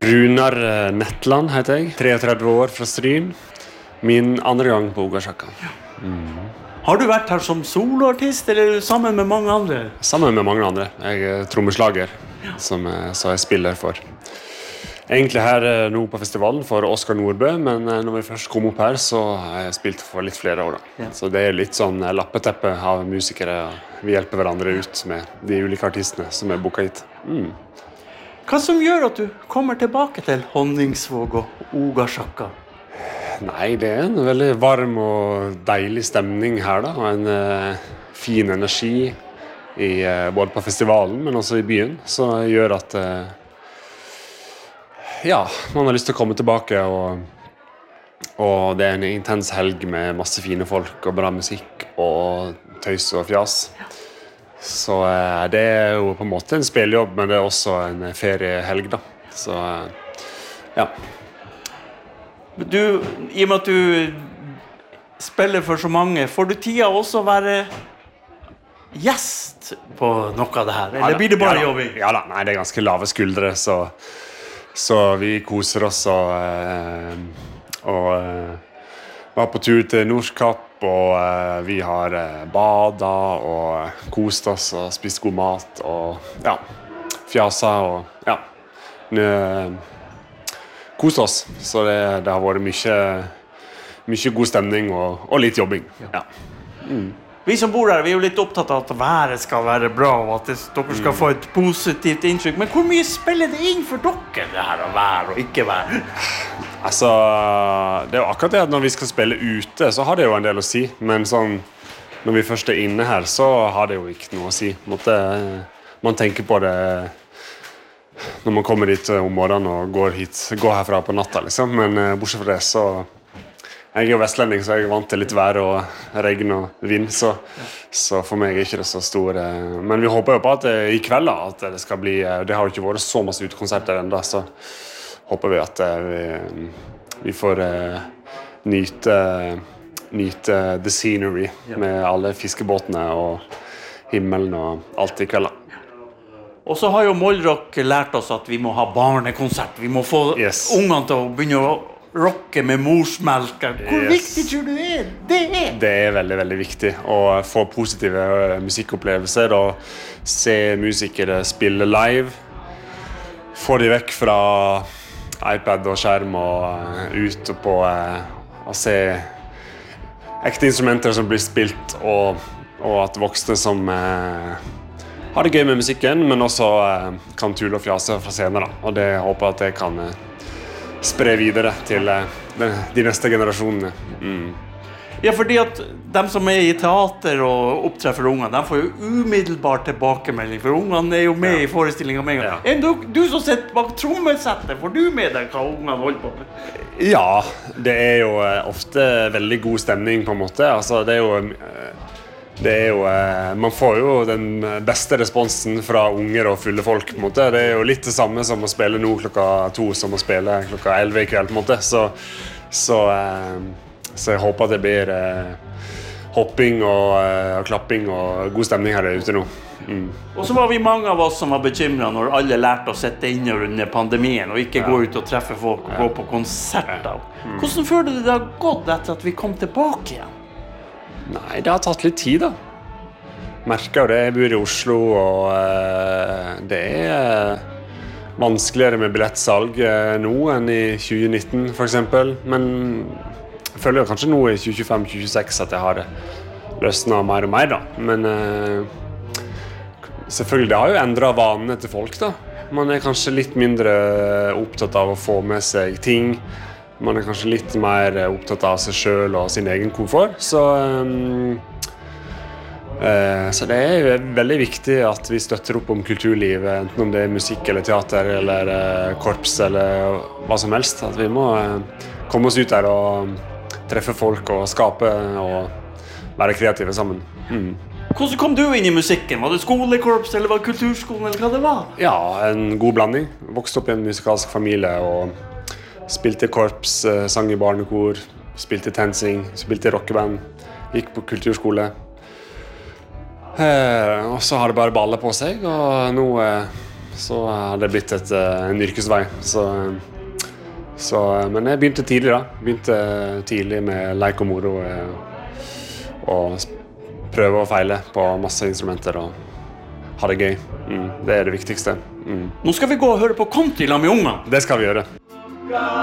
Runar Netland heter jeg, 33 år fra Stryn. Min andre gang på Ogasjaka. Har du vært her som soloartist, eller sammen med mange andre? Sammen med mange andre. Jeg er trommeslager, som jeg spiller for. Egentlig her nå på festivalen for Oskar Nordbø, men når vi først kom opp her, så har jeg spilt for litt flere år. Da. Så det er litt sånn lappeteppe av musikere. Vi hjelper hverandre ut med de ulike artistene som er boka hit. Hva som gjør at du kommer tilbake til Honningsvåg og Ogasjaka? Nei, det er en veldig varm og deilig stemning her da, og en fin energi både på festivalen, men også i byen, som gjør at man har lyst til å komme tilbake, og det er en intens helg med masse fine folk og bra musikk og tøys og fjas. Så det er jo på en måte en spillejobb, men det er også en feriehelg da. Så I og med at du spiller for så mange, får du tida også å være gjest på noe av det her? Eller blir det bare jobbing? Ja da, nei, det er ganske lave skuldre, så vi koser oss og var på tur til Nordkapp, og vi har bada og kost oss og spist god mat og fjasa og kost oss. Så det har vært mye god stemning og litt jobbing. Vi som bor her, vi er jo litt opptatt av at været skal være bra, og at dere skal få et positivt inntrykk. Men hvor mye spiller det inn for dere, det her å være og ikke være? Altså, det er jo akkurat det at når vi skal spille ute, så har det jo en del å si. Men sånn, når vi først er inne her, så har det jo ikke noe å si. Man tenker på det når man kommer dit om morgenen og går herfra på natta, liksom. Men bortsett fra det, så... Jeg er jo vestlending, så jeg er vant til litt vær og regn og vind, så for meg er ikke det så stor. Men vi håper jo på at i kveld da, at det skal bli, det har jo ikke vært så masse utekonserter enda, så håper vi at vi får nyte the scenery med alle fiskebåtene og himmelen og alt i kveld da. Og så har jo Mollrock lært oss at vi må ha barnekonsert, vi må få ungene til å begynne å rocke med morsmelk. Hvor viktig tror du det er? Det er veldig, veldig viktig å få positive musikkopplevelser og se musikere spille live. Få de vekk fra iPad og skjerm og ut på å se ekte instrumenter som blir spilt og at voksne som har det gøy med musikken, men også kan tulle og fjase fra scenen. Og det håper jeg at det kan spre videre til de neste generasjonene. Ja, fordi at de som er i teater og opptrer for ungene, de får jo umiddelbart tilbakemelding, for ungene er jo med i forestillingen med en gang. Du som sitter bak trommesettet, får du med deg hva ungene holder på med? Ja, det er jo ofte veldig god stemning på en måte. Altså, man får jo den beste responsen fra unger og fulle folk på en måte. Det er jo litt det samme som å spille nå klokka 2 som å spille klokka 11 i kveld på en måte. Så jeg håper at det blir hopping og klapping og god stemning her ute nå. Og så var vi mange av oss som var bekymret når alle lærte å sitte inne under pandemien og ikke gå ut og treffe folk og gå på konserter. Hvordan føler du det har gått etter at vi kom tilbake igjen? Nei, det har tatt litt tid da. Merker jo det, jeg bor i Oslo, og det er vanskeligere med billettsalg nå enn i 2019 for eksempel. Men jeg føler jo kanskje nå i 2025-2026 at jeg har løsnet mer og mer da. Men selvfølgelig, det har jo endret vanene til folk da. Man er kanskje litt mindre opptatt av å få med seg ting. Man er kanskje litt mer opptatt av seg selv og sin egen komfort. Så det er veldig viktig at vi støtter opp om kulturlivet, enten om det er musikk eller teater eller korps eller hva som helst. At vi må komme oss ut der og treffe folk og skape og være kreative sammen. Hvordan kom du inn i musikken? Var det skolekorps eller var det kulturskolen eller hva det var? Ja, en god blanding. Vokste opp i en musikalsk familie og spilte korps, sang i barnekor, spilte tensing, spilte rockeband, gikk på kulturskole. Og så har det bare ballet på seg, og nå så hadde det blitt en yrkesvei. Men jeg begynte tidlig da. Begynte tidlig med leik og moro og prøve og feile på masse instrumenter og ha det gøy. Det det viktigste. Nå skal vi gå og høre på country sammen med ungene. Det skal vi gjøre.